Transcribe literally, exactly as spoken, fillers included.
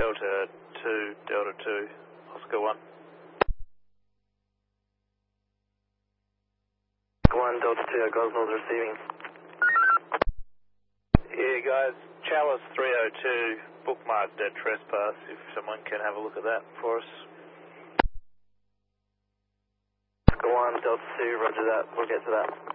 Delta two, Delta two, Oscar one. one, Delta two, Gosnell's receiving. Yeah, guys, Chalice three oh two, bookmarked at trespass, if someone can have a look at that for us. one, Delta two, roger that, we'll get to that.